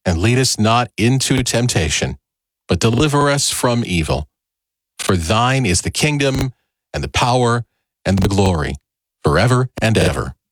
and lead us not into temptation, but deliver us from evil. For thine is the kingdom, and the power, and the glory, forever and ever.